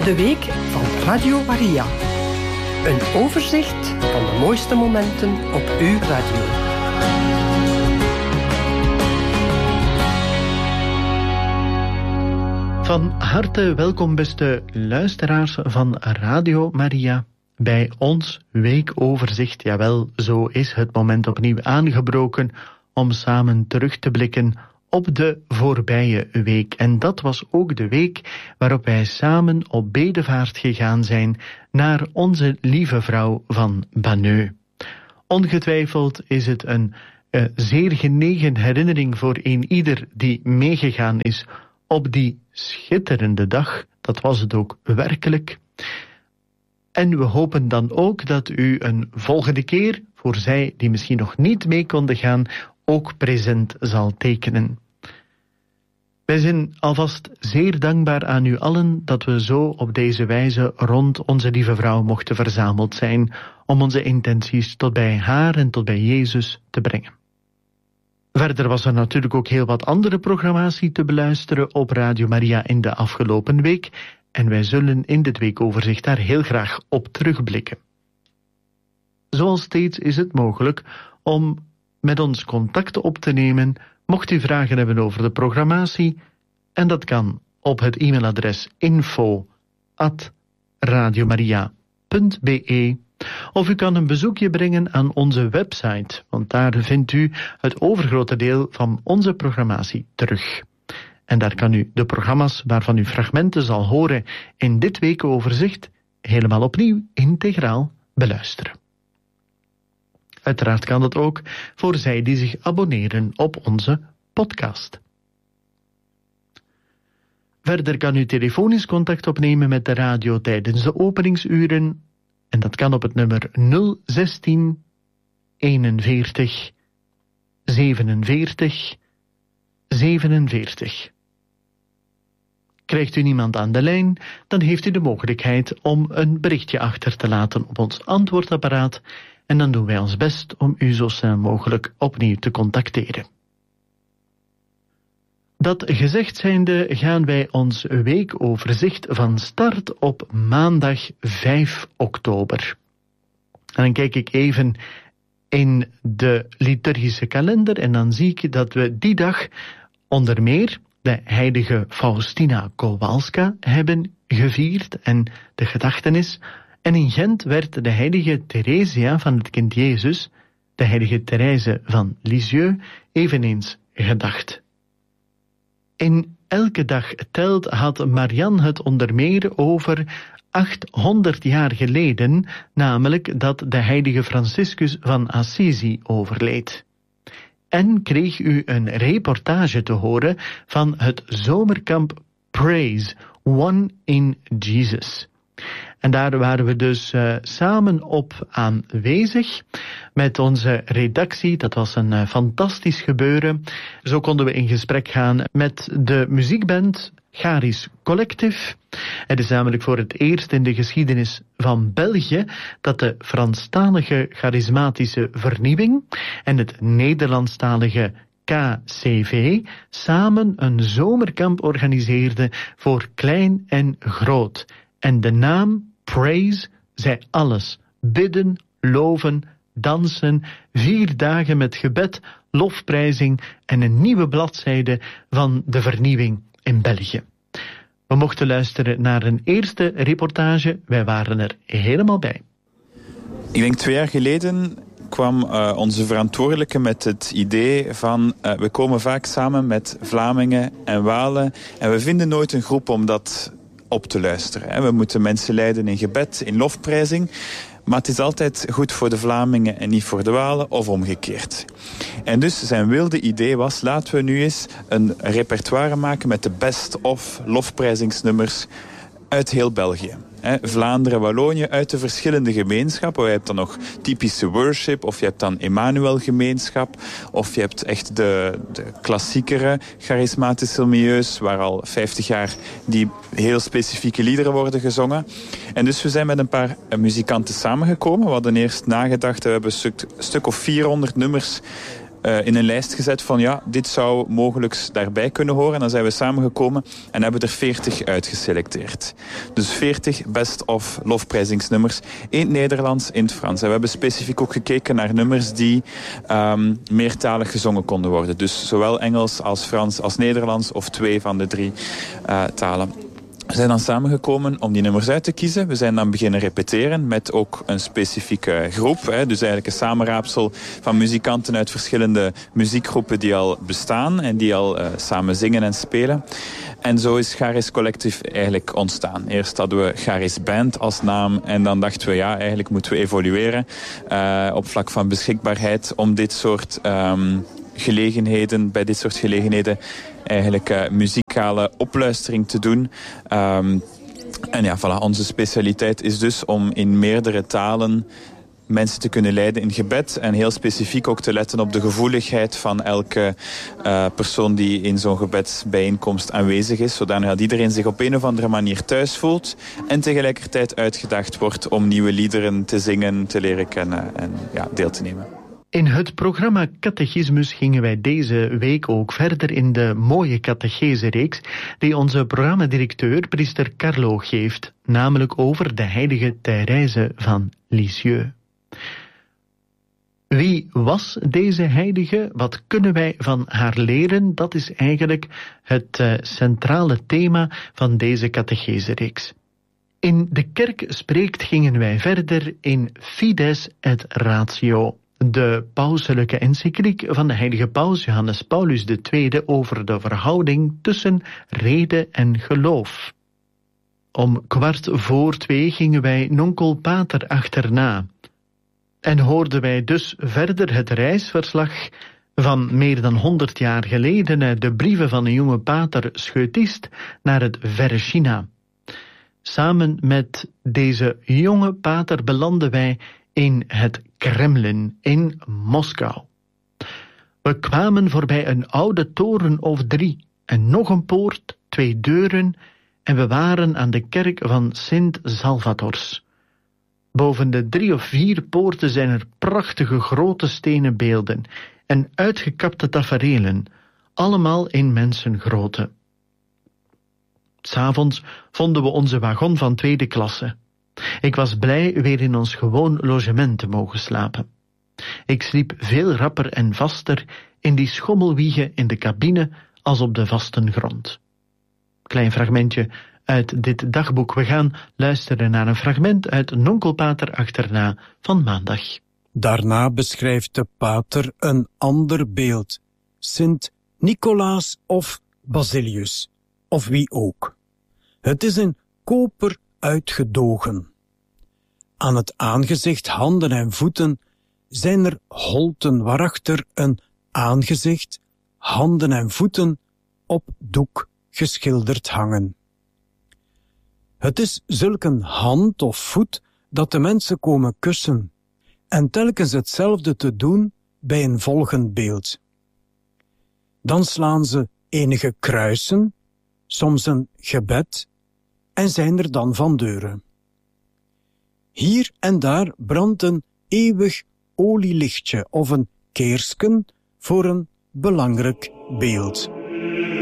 De week van Radio Maria. Een overzicht van de mooiste momenten op uw radio. Van harte welkom, beste luisteraars van Radio Maria, bij ons weekoverzicht. Jawel, zo is het moment opnieuw aangebroken om samen terug te blikken op de voorbije week. En dat was ook de week waarop wij samen op bedevaart gegaan zijn naar onze lieve vrouw van Banneux. Ongetwijfeld is het een zeer genegen herinnering voor een ieder die meegegaan is op die schitterende dag. Dat was het ook werkelijk. En we hopen dan ook dat u een volgende keer, voor zij die misschien nog niet mee konden gaan, ook present zal tekenen. Wij zijn alvast zeer dankbaar aan u allen dat we zo op deze wijze rond onze lieve vrouw mochten verzameld zijn, om onze intenties tot bij haar en tot bij Jezus te brengen. Verder was er natuurlijk ook heel wat andere programmatie te beluisteren op Radio Maria in de afgelopen week, en wij zullen in dit weekoverzicht daar heel graag op terugblikken. Zoals steeds is het mogelijk om met ons contact op te nemen, mocht u vragen hebben over de programmatie, en dat kan op het e-mailadres info@radiomaria.be, of u kan een bezoekje brengen aan onze website, want daar vindt u het overgrote deel van onze programmatie terug. En daar kan u de programma's waarvan u fragmenten zal horen in dit weekoverzicht helemaal opnieuw integraal beluisteren. Uiteraard kan dat ook voor zij die zich abonneren op onze podcast. Verder kan u telefonisch contact opnemen met de radio tijdens de openingsuren, en dat kan op het nummer 016 41 47 47. Krijgt u niemand aan de lijn, dan heeft u de mogelijkheid om een berichtje achter te laten op ons antwoordapparaat, en dan doen wij ons best om u zo snel mogelijk opnieuw te contacteren. Dat gezegd zijnde gaan wij ons weekoverzicht van start op maandag 5 oktober. En dan kijk ik even in de liturgische kalender en dan zie ik dat we die dag onder meer de heilige Faustina Kowalska hebben gevierd en de gedachtenis. En in Gent werd de heilige Theresia van het kind Jezus, de heilige Therese van Lisieux, eveneens gedacht. In Elke Dag Telt had Marianne het onder meer over 800 jaar geleden, namelijk dat de heilige Franciscus van Assisi overleed. En kreeg u een reportage te horen van het zomerkamp Praise, One in Jesus. En daar waren we dus samen op aanwezig met onze redactie. Dat was een fantastisch gebeuren. Zo konden we in gesprek gaan met de muziekband Charis Collective. Het is namelijk voor het eerst in de geschiedenis van België dat de Franstalige charismatische vernieuwing en het Nederlandstalige KCV samen een zomerkamp organiseerden voor klein en groot. En de naam Praise zei alles. Bidden, loven, dansen, 4 dagen met gebed, lofprijzing en een nieuwe bladzijde van de vernieuwing in België. We mochten luisteren naar een eerste reportage. Wij waren er helemaal bij. Ik denk 2 jaar geleden kwam onze verantwoordelijke met het idee van we komen vaak samen met Vlamingen en Walen en we vinden nooit een groep om dat op te luisteren. We moeten mensen leiden in gebed, in lofprijzing. Maar het is altijd goed voor de Vlamingen en niet voor de Walen, of omgekeerd. En dus zijn wilde idee was, laten we nu eens een repertoire maken met de best-of lofprijzingsnummers uit heel België. Vlaanderen, Wallonië, uit de verschillende gemeenschappen. Je hebt dan nog typische worship, of je hebt dan Emmanuel-gemeenschap, of je hebt echt de klassiekere charismatische milieus, waar al 50 jaar die heel specifieke liederen worden gezongen. En dus we zijn met een paar muzikanten samengekomen. We hadden eerst nagedacht, we hebben een stuk of 400 nummers in een lijst gezet van ja, dit zou mogelijk daarbij kunnen horen. En dan zijn we samengekomen en hebben er 40 uitgeselecteerd. Dus 40 best of lofprijzingsnummers in het Nederlands, in het Frans. En we hebben specifiek ook gekeken naar nummers die meertalig gezongen konden worden. Dus zowel Engels als Frans als Nederlands of 2 van de 3 talen. We zijn dan samengekomen om die nummers uit te kiezen. We zijn dan beginnen repeteren met ook een specifieke groep. Dus eigenlijk een samenraapsel van muzikanten uit verschillende muziekgroepen die al bestaan en die al samen zingen en spelen. En zo is Charis Collective eigenlijk ontstaan. Eerst hadden we Charis Band als naam en dan dachten we ja, eigenlijk moeten we evolueren op vlak van beschikbaarheid om dit soort gelegenheden, bij dit soort gelegenheden eigenlijk muzikale opluistering te doen. En ja, voilà, onze specialiteit is dus om in meerdere talen mensen te kunnen leiden in gebed en heel specifiek ook te letten op de gevoeligheid van elke persoon die in zo'n gebedsbijeenkomst aanwezig is, zodanig dat iedereen zich op een of andere manier thuis voelt en tegelijkertijd uitgedaagd wordt om nieuwe liederen te zingen, te leren kennen en ja, deel te nemen. In het programma Catechismus gingen wij deze week ook verder in de mooie catechese-reeks die onze programmadirecteur, priester Carlo, geeft, namelijk over de heilige Thérèse van Lisieux. Wie was deze heilige? Wat kunnen wij van haar leren? Dat is eigenlijk het centrale thema van deze catechese-reeks. In de kerk spreekt gingen wij verder in Fides et Ratio, de pauselijke encycliek van de heilige paus Johannes Paulus II over de verhouding tussen rede en geloof. Om 2:15 gingen wij Nuncle Pater achterna en hoorden wij dus verder het reisverslag van meer dan 100 jaar geleden uit de brieven van een jonge pater Scheutist naar het verre China. Samen met deze jonge pater belanden wij in het Kremlin in Moskou. We kwamen voorbij een oude toren of 3 en nog een poort, 2 deuren en we waren aan de kerk van Sint Salvators. Boven de 3 of 4 poorten zijn er prachtige grote stenen beelden en uitgekapte taferelen, allemaal in mensengrootte. 'S Avonds vonden we onze wagon van 2e klasse. Ik was blij weer in ons gewoon logement te mogen slapen. Ik sliep veel rapper en vaster in die schommelwiegen in de cabine als op de vaste grond. Klein fragmentje uit dit dagboek. We gaan luisteren naar een fragment uit Nuncle Pater achterna van maandag. Daarna beschrijft de pater een ander beeld, Sint Nicolaas of Basilius, of wie ook. Het is in koper uitgedogen. Aan het aangezicht, handen en voeten zijn er holten waarachter een aangezicht, handen en voeten op doek geschilderd hangen. Het is zulk een hand of voet dat de mensen komen kussen en telkens hetzelfde te doen bij een volgend beeld. Dan slaan ze enige kruisen, soms een gebed en zijn er dan van deuren. Hier en daar brandt een eeuwig olielichtje of een keersken voor een belangrijk beeld.